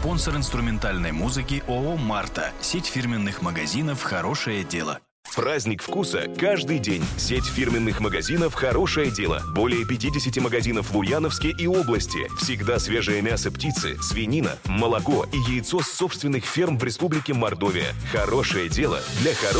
Спонсор инструментальной музыки ООО «Марта». Сеть фирменных магазинов «Хорошее дело». Праздник вкуса каждый день. Сеть фирменных магазинов «Хорошее дело». Более 50 магазинов в Ульяновске и области. Всегда свежее мясо птицы, свинина, молоко и яйцо с собственных ферм в Республике Мордовия. «Хорошее дело» для хороших